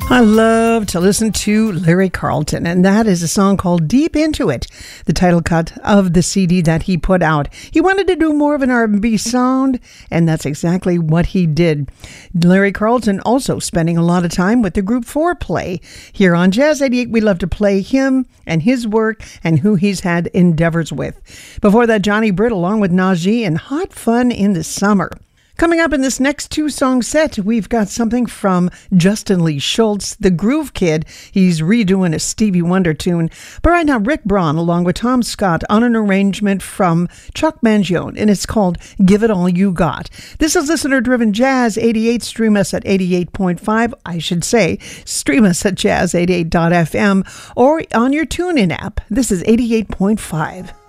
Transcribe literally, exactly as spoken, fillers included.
I love to listen to Larry Carlton, and that is a song called Deep Into It, the title cut of the C D that he put out. He wanted to do more of an R and B sound, and that's exactly what he did. Larry Carlton also spending a lot of time with the group four Play. Here on Jazz eighty-eight, we love to play him and his work and who he's had endeavors with. Before that, Johnny Britt along with Najee and Hot Fun in the Summer. Coming up in this next two-song set, we've got something from Justin Lee Schultz, the Groove Kid. He's redoing a Stevie Wonder tune. But right now, Rick Braun, along with Tom Scott, on an arrangement from Chuck Mangione, and it's called Give It All You Got. This is listener-driven Jazz eighty-eight. Stream us at eighty-eight point five. I should say, stream us at jazz eighty-eight dot f m or on your TuneIn app. This is eighty-eight point five.